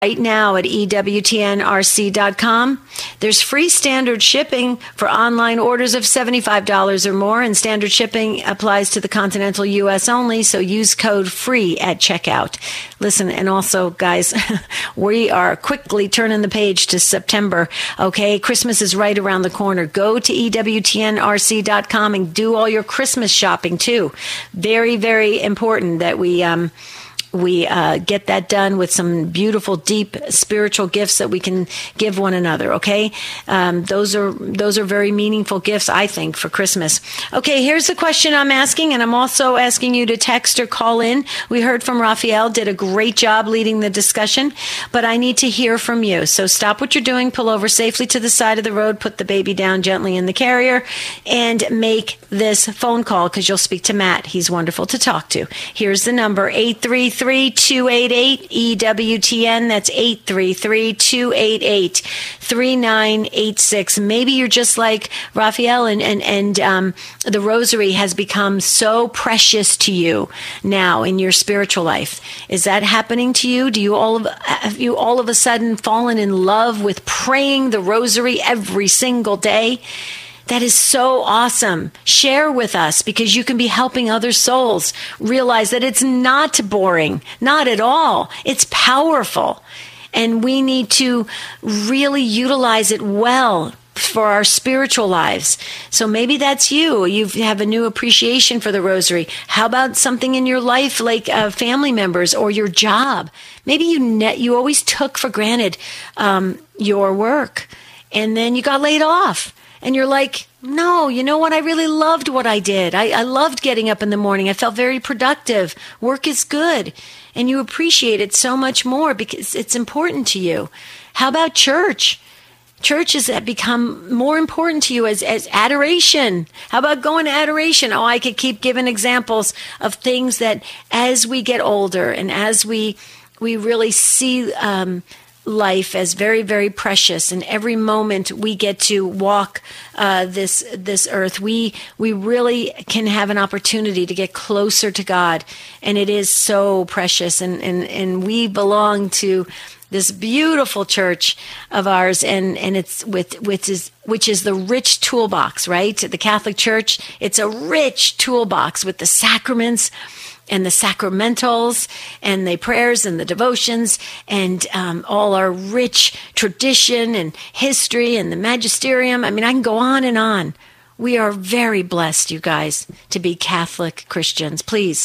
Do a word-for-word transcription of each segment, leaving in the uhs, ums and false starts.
right now at E W T N R C dot com. There's free standard shipping for online orders of seventy-five dollars or more, and standard shipping applies to the continental U S only, so use code FREE at checkout. Listen, and also, guys, we are quickly turning the page to September, okay? Christmas is right around the corner. Go to E W T N R C dot com and do all your Christmas shopping, too. Very, very important that we... um We uh, get that done with some beautiful, deep spiritual gifts that we can give one another. Okay, um, those are those are very meaningful gifts, I think, for Christmas. Okay, here's the question I'm asking, and I'm also asking you to text or call in. We heard from Raphael, did a great job leading the discussion, but I need to hear from you. So stop what you're doing, pull over safely to the side of the road, put the baby down gently in the carrier, and make this phone call because you'll speak to Matt. He's wonderful to talk to. Here's the number: eight three three, two eight eight, E W T N. That's eight three three, two eight eight, three nine eight six. Maybe you're just like Raphael, and, and, and um, the rosary has become so precious to you now in your spiritual life. Is that happening to you? Do you all of, have you all of a sudden fallen in love with praying the rosary every single day? That is so awesome. Share with us, because you can be helping other souls realize that it's not boring, not at all. It's powerful. And we need to really utilize it well for our spiritual lives. So maybe that's you. You have a new appreciation for the rosary. How about something in your life, like uh, family members or your job? Maybe you ne- you always took for granted um, your work, and then you got laid off. And you're like, no, you know what? I really loved what I did. I, I loved getting up in the morning. I felt very productive. Work is good. And you appreciate it so much more because it's important to you. How about church? Church has become more important to you as, as adoration. How about going to adoration? Oh, I could keep giving examples of things that as we get older and as we we really see um life as very, very precious, and every moment we get to walk uh, this this earth, we we really can have an opportunity to get closer to God, and it is so precious. And and and we belong to this beautiful church of ours, and and it's with which is which is the rich toolbox, right? The Catholic Church, it's a rich toolbox with the sacraments and the sacramentals and the prayers and the devotions and um, all our rich tradition and history and the magisterium. I mean, I can go on and on. We are very blessed, you guys, to be Catholic Christians. Please,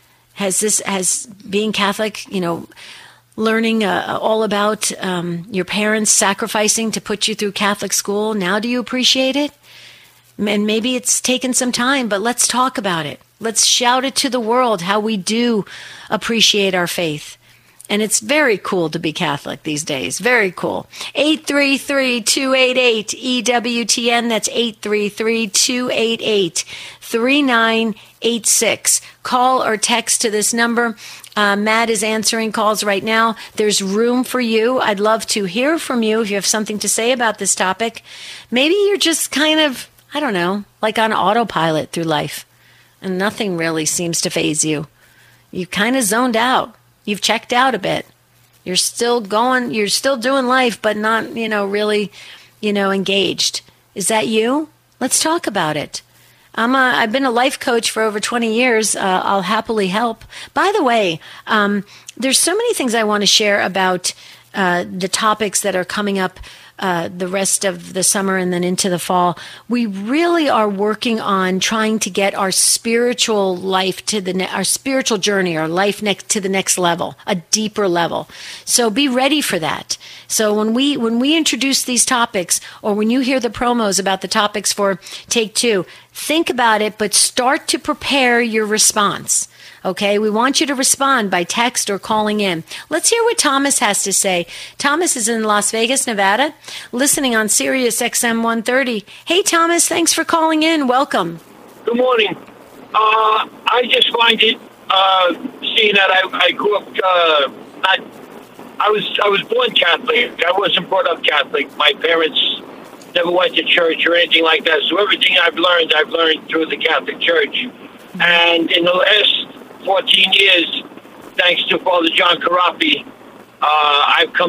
has this, has being Catholic, you know, learning uh, all about um, your parents sacrificing to put you through Catholic school, now do you appreciate it? And maybe it's taken some time, but let's talk about it. Let's shout it to the world how we do appreciate our faith. And it's very cool to be Catholic these days. Very cool. eight three three, two eight eight, E W T N. That's eight three three, two eight eight, three nine eight six. Call or text to this number. Uh, Matt is answering calls right now. There's room for you. I'd love to hear from you if you have something to say about this topic. Maybe you're just kind of, I don't know, like on autopilot through life, and nothing really seems to faze you. You kind of zoned out. You've checked out a bit. You're still going, you're still doing life, but not, you know, really, you know, engaged. Is that you? Let's talk about it. I'm a, I've been a life coach for over twenty years. Uh, I'll happily help. By the way, um, there's so many things I want to share about uh, the topics that are coming up Uh, the rest of the summer and then into the fall. We really are working on trying to get our spiritual life to the, ne- our spiritual journey, our life next to the next level, a deeper level. So be ready for that. So when we, when we introduce these topics, or when you hear the promos about the topics for Take Two, think about it, but start to prepare your response. Okay, we want you to respond by text or calling in. Let's hear what Thomas has to say. Thomas is in Las Vegas, Nevada, listening on Sirius X M one thirty. Hey, Thomas, thanks for calling in. Welcome. Good morning. Uh, I just find it, uh, seeing that I, I grew up, uh, not, I was I was born Catholic. I wasn't brought up Catholic. My parents never went to church or anything like that. So everything I've learned, I've learned through the Catholic Church. And in the last fourteen years, thanks to Father John Carapi, Uh, I've come